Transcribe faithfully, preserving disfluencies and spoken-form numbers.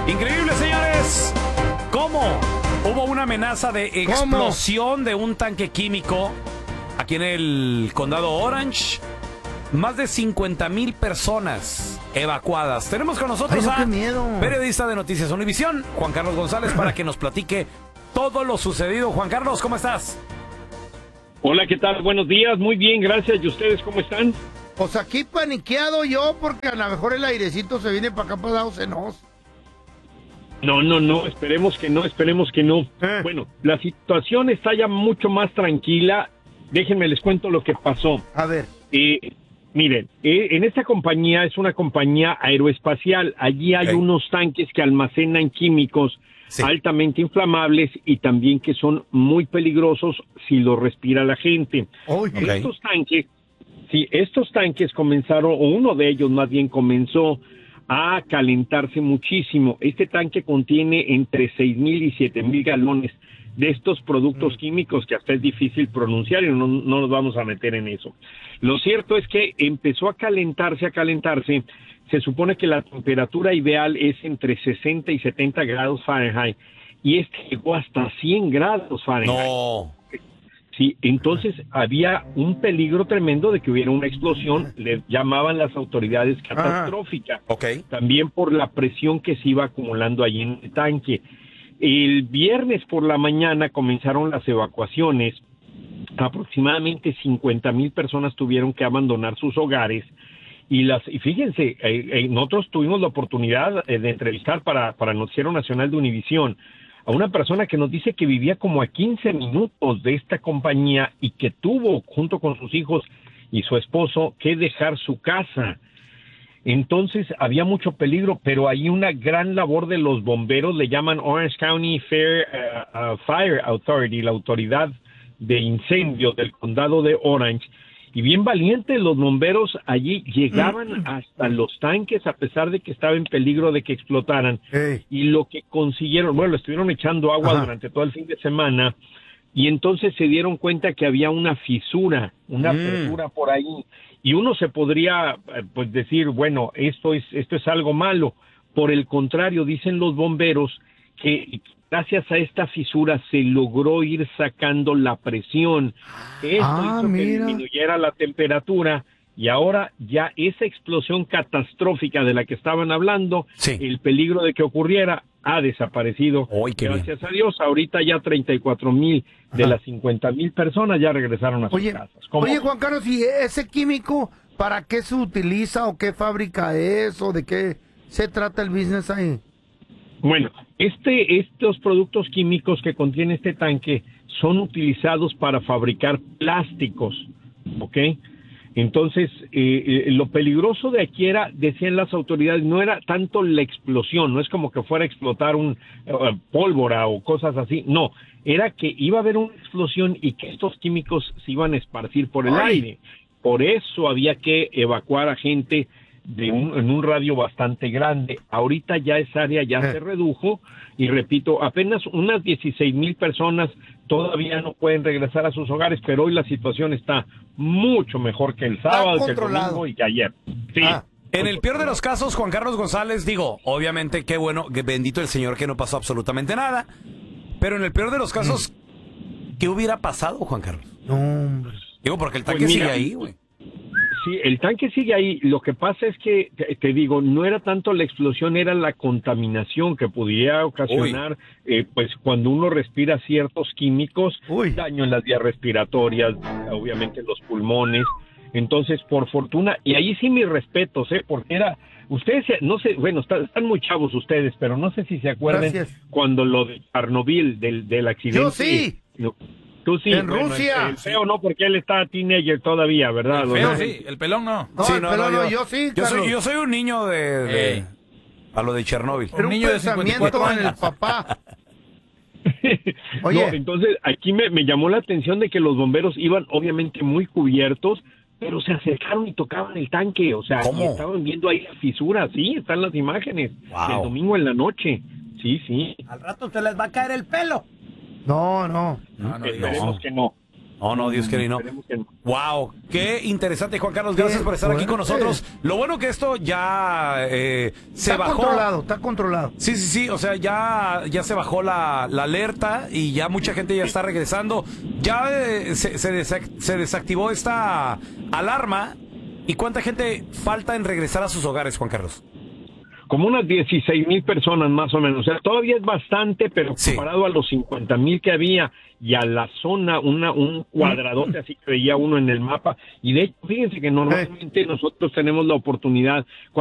Increíble, señores. ¿Cómo? Hubo una amenaza de explosión ¿Cómo? de un tanque químico aquí en el condado Orange. Más de cincuenta mil personas evacuadas. Tenemos con nosotros Ay, no, a qué miedo. periodista de Noticias Univisión, Juan Carlos González, para que nos platique todo lo sucedido. Juan Carlos, ¿cómo estás? Hola, ¿qué tal? Buenos días, muy bien, gracias. ¿Y ustedes cómo están? Pues aquí paniqueado yo, porque a lo mejor el airecito se viene para acá, para Estados Unidos. No, no, no, esperemos que no, esperemos que no. Eh. Bueno, la situación está ya mucho más tranquila. Déjenme les cuento lo que pasó. A ver. Eh, miren, eh, en esta compañía es una compañía aeroespacial. Allí hay Okay. unos tanques que almacenan químicos Sí. altamente inflamables y también que son muy peligrosos si los respira la gente. Uy, Ok. Estos tanques, sí, estos tanques comenzaron, o uno de ellos más bien comenzó a calentarse muchísimo. Este tanque contiene entre seis mil y siete mil galones de estos productos Mm. químicos que hasta es difícil pronunciar y no, no nos vamos a meter en eso. Lo cierto es que empezó a calentarse, a calentarse. Se supone que la temperatura ideal es entre sesenta y setenta grados Fahrenheit y este llegó hasta cien grados Fahrenheit. No. Sí, entonces había un peligro tremendo de que hubiera una explosión, le llamaban las autoridades catastrófica, Ok. también por la presión que se iba acumulando allí en el tanque. El viernes por la mañana comenzaron las evacuaciones, aproximadamente cincuenta mil personas tuvieron que abandonar sus hogares. Y las y fíjense, eh, eh, nosotros tuvimos la oportunidad eh, de entrevistar para, para el Noticiero Nacional de Univisión a una persona que nos dice que vivía como a quince minutos de esta compañía y que tuvo, junto con sus hijos y su esposo, que dejar su casa. Entonces había mucho peligro, pero hay una gran labor de los bomberos, le llaman Orange County Fair, uh, uh, Fire Authority, la autoridad de incendios del condado de Orange. Y bien valientes los bomberos allí llegaban hasta los tanques a pesar de que estaba en peligro de que explotaran. Hey. Y lo que consiguieron, bueno, estuvieron echando agua Ajá. durante todo el fin de semana y entonces se dieron cuenta que había una fisura, una Mm. apertura por ahí. Y uno se podría eh, pues decir, bueno, esto es esto es algo malo. Por el contrario, dicen los bomberos que gracias a esta fisura se logró ir sacando la presión. Esto Ah, hizo que mira. disminuyera la temperatura y ahora ya esa explosión catastrófica de la que estaban hablando, Sí. el peligro de que ocurriera ha desaparecido. Uy, qué Gracias bien. a Dios, ahorita ya treinta y cuatro mil de Ajá. las cincuenta mil personas ya regresaron a sus Oye, casas. ¿Cómo? oye, Juan Carlos, ¿y ese químico para qué se utiliza o qué fábrica es o de qué se trata el business ahí? Bueno, este, estos productos químicos que contiene este tanque son utilizados para fabricar plásticos, ¿ok? Entonces, eh, eh, lo peligroso de aquí era, decían las autoridades, no era tanto la explosión, no es como que fuera a explotar un uh, pólvora o cosas así, no, era que iba a haber una explosión y que estos químicos se iban a esparcir por el Ay. aire. Por eso había que evacuar a gente de un, en un radio bastante grande. Ahorita ya esa área ya Eh. se redujo y repito, apenas unas dieciséis mil personas todavía no pueden regresar a sus hogares, pero hoy la situación está mucho mejor que el sábado, que el controlado. domingo y que ayer. Sí. Ah. En el peor de los casos, Juan Carlos González, digo, obviamente qué bueno, que bendito el Señor que no pasó absolutamente nada. Pero en el peor de los casos, ¿qué hubiera pasado, Juan Carlos? No, hombre. Digo, porque el Pues tanque mira, sigue ahí, güey. Sí, el tanque sigue ahí. Lo que pasa es que, te, te digo, no era tanto la explosión, era la contaminación que pudiera ocasionar, eh, pues cuando uno respira ciertos químicos, Uy. daño en las vías respiratorias, obviamente en los pulmones. Entonces, por fortuna, y ahí sí mis respetos, ¿eh? Porque era, ustedes, no sé, bueno, está- están muy chavos ustedes, pero no sé si se acuerdan Gracias. cuando lo de Chernobyl, del, del accidente. Yo sí. No, tú sí. En bueno, Rusia. El, el feo no, porque él está teenager todavía, ¿verdad? El feo Don- sí, el pelón no. No, Sí, el pelón no, yo sí, Yo soy, Carlos. yo soy un niño de, de- Ey. a lo de Chernóbil. Era un niño de pensamiento cincuenta y cuatro en el años. papá. Oye. No, entonces aquí me, me llamó la atención de que los bomberos iban obviamente muy cubiertos, pero se acercaron y tocaban el tanque, o sea, ¿Cómo? y estaban viendo ahí la fisura, sí, están las imágenes, Wow. el domingo en la noche, sí, sí, Al rato se les va a caer el pelo. No, no. No, no digas esperemos eso. que no. Oh, no, Dios quiere y no. Wow, qué interesante, Juan Carlos. Gracias por estar aquí con nosotros. Lo bueno que esto ya eh, se está bajó. Está controlado, está controlado. Sí, sí, sí. O sea, ya, ya se bajó la, la alerta y ya mucha gente ya está regresando. Ya eh, se, se, desact- se desactivó esta alarma. ¿Y cuánta gente falta en regresar a sus hogares, Juan Carlos? Como unas dieciséis mil personas más o menos. O sea, todavía es bastante, pero sí. comparado a los cincuenta mil que había y a la zona, una un cuadradote así que veía uno en el mapa. Y de hecho, fíjense que normalmente nosotros tenemos la oportunidad